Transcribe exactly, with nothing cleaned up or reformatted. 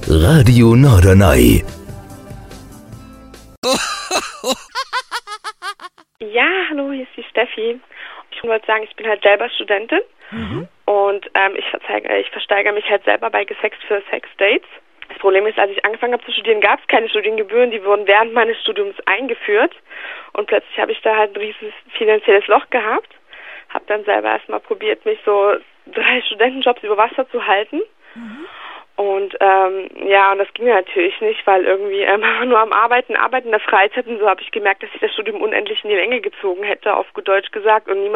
Radio Norderney. Ja, hallo, hier ist die Steffi. Ich wollte sagen, ich bin halt selber Studentin mhm. und ähm, ich, verzeige, ich versteigere mich halt selber bei Gesext für Sexdates. Das Problem ist, als ich angefangen habe zu studieren, gab es keine Studiengebühren, die wurden während meines Studiums eingeführt und plötzlich habe ich da halt ein riesiges finanzielles Loch gehabt. Habe dann selber erstmal probiert, mich so drei Studentenjobs über Wasser zu halten. Mhm. Und ähm, ja, und das ging natürlich nicht, weil irgendwie ähm, nur am Arbeiten, Arbeiten in der Freizeit und so habe ich gemerkt, dass ich das Studium unendlich in die Länge gezogen hätte, auf gut Deutsch gesagt, und niemand